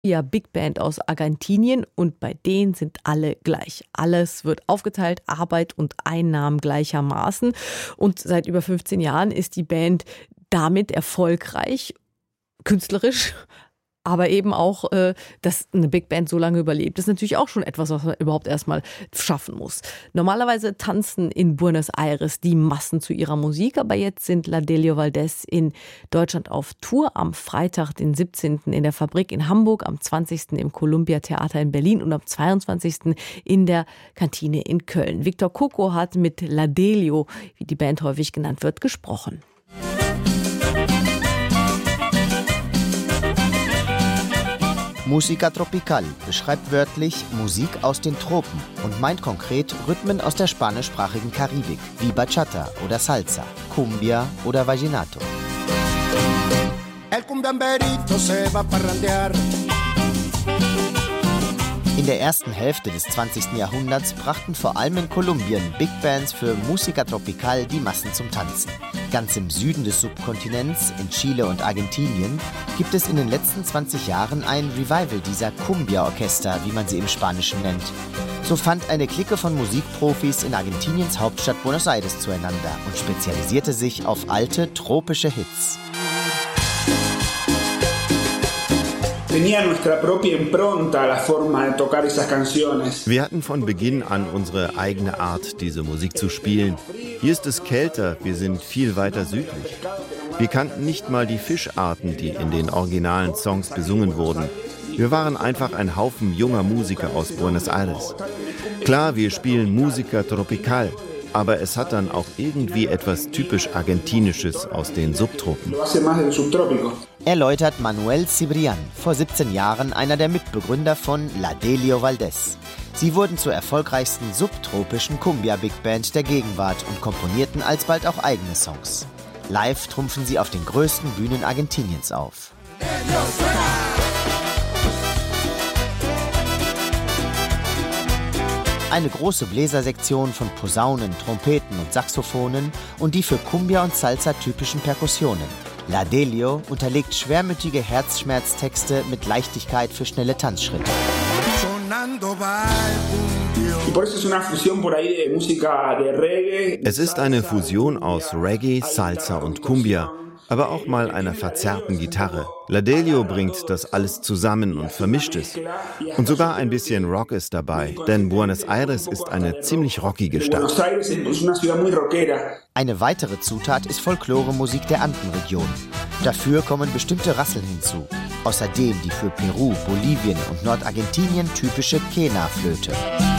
Big Band aus Argentinien und bei denen sind alle gleich. Alles wird aufgeteilt, Arbeit und Einnahmen gleichermaßen. Und seit über 15 Jahren ist die Band damit erfolgreich, künstlerisch, aber eben auch, dass eine Big Band so lange überlebt, ist natürlich auch schon etwas, was man überhaupt erstmal schaffen muss. Normalerweise tanzen in Buenos Aires die Massen zu ihrer Musik, aber jetzt sind La Delio Valdés in Deutschland auf Tour. Am Freitag, den 17. in der Fabrik in Hamburg, am 20. im Columbia Theater in Berlin und am 22. in der Kantine in Köln. Victor Coco hat mit La Delio, wie die Band häufig genannt wird, gesprochen. Música tropical beschreibt wörtlich Musik aus den Tropen und meint konkret Rhythmen aus der spanischsprachigen Karibik, wie Bachata oder Salsa, Cumbia oder Vallenato. In der ersten Hälfte des 20. Jahrhunderts brachten vor allem in Kolumbien Big Bands für Música tropical die Massen zum Tanzen. Ganz im Süden des Subkontinents, in Chile und Argentinien, gibt es in den letzten 20 Jahren ein Revival dieser Cumbia-Orchester, wie man sie im Spanischen nennt. So fand eine Clique von Musikprofis in Argentiniens Hauptstadt Buenos Aires zueinander und spezialisierte sich auf alte, tropische Hits. Wir hatten von Beginn an unsere eigene Art, diese Musik zu spielen. Hier ist es kälter, wir sind viel weiter südlich. Wir kannten nicht mal die Fischarten, die in den originalen Songs besungen wurden. Wir waren einfach ein Haufen junger Musiker aus Buenos Aires. Klar, wir spielen Música tropical, aber es hat dann auch irgendwie etwas typisch Argentinisches aus den Subtropen. Erläutert Manuel Cibrián, vor 17 Jahren einer der Mitbegründer von La Delio Valdés. Sie wurden zur erfolgreichsten subtropischen Cumbia-Big-Band der Gegenwart und komponierten alsbald auch eigene Songs. Live trumpfen sie auf den größten Bühnen Argentiniens auf. Eine große Bläsersektion von Posaunen, Trompeten und Saxophonen und die für Cumbia und Salsa typischen Perkussionen. La Delio unterlegt schwermütige Herzschmerztexte mit Leichtigkeit für schnelle Tanzschritte. Es ist eine Fusion aus Reggae, Salsa und Cumbia, aber auch mal einer verzerrten Gitarre. La Delio bringt das alles zusammen und vermischt es. Und sogar ein bisschen Rock ist dabei, denn Buenos Aires ist eine ziemlich rockige Stadt. Eine weitere Zutat ist Folklore-Musik der Andenregion. Dafür kommen bestimmte Rasseln hinzu. Außerdem die für Peru, Bolivien und Nordargentinien typische Quena-Flöte.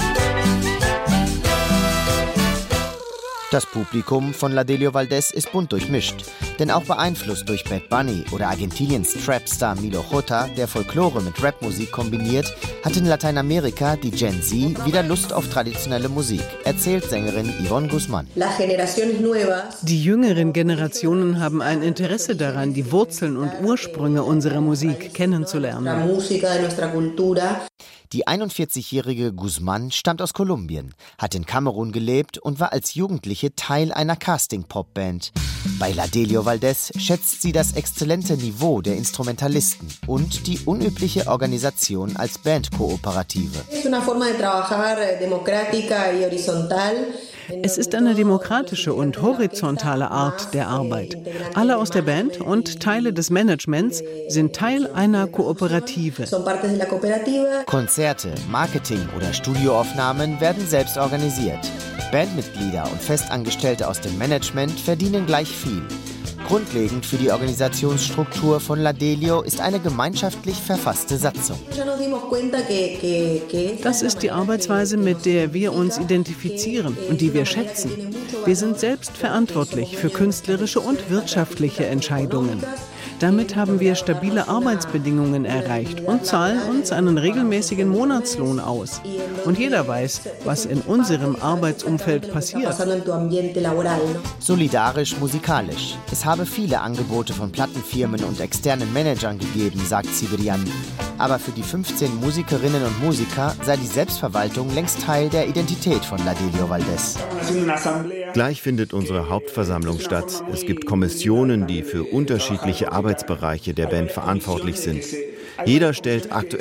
Das Publikum von La Delio Valdés ist bunt durchmischt, denn auch beeinflusst durch Bad Bunny oder Argentiniens Trapstar Milo J, der Folklore mit Rapmusik kombiniert, hat in Lateinamerika die Gen Z wieder Lust auf traditionelle Musik, erzählt Sängerin Yvonne Guzman. Die jüngeren Generationen haben ein Interesse daran, die Wurzeln und Ursprünge unserer Musik kennenzulernen. Die 41-jährige Guzman stammt aus Kolumbien, hat in Kamerun gelebt und war als Jugendliche Teil einer Casting-Pop-Band. Bei La Delio Valdés schätzt sie das exzellente Niveau der Instrumentalisten und die unübliche Organisation als Bandkooperative. Es ist eine demokratische und horizontale Art der Arbeit. Alle aus der Band und Teile des Managements sind Teil einer Kooperative. Konzerte, Marketing oder Studioaufnahmen werden selbst organisiert. Bandmitglieder und Festangestellte aus dem Management verdienen gleich viel. Grundlegend für die Organisationsstruktur von La Delio ist eine gemeinschaftlich verfasste Satzung. Das ist die Arbeitsweise, mit der wir uns identifizieren und die wir schätzen. Wir sind selbst verantwortlich für künstlerische und wirtschaftliche Entscheidungen. Damit haben wir stabile Arbeitsbedingungen erreicht und zahlen uns einen regelmäßigen Monatslohn aus. Und jeder weiß, was in unserem Arbeitsumfeld passiert. Solidarisch musikalisch. Es habe viele Angebote von Plattenfirmen und externen Managern gegeben, sagt Cibrián. Aber für die 15 Musikerinnen und Musiker sei die Selbstverwaltung längst Teil der Identität von La Delio Valdés. Gleich findet unsere Hauptversammlung statt. Es gibt Kommissionen, die für unterschiedliche Arbeitsbereiche der Band verantwortlich sind. Jeder stellt aktuelle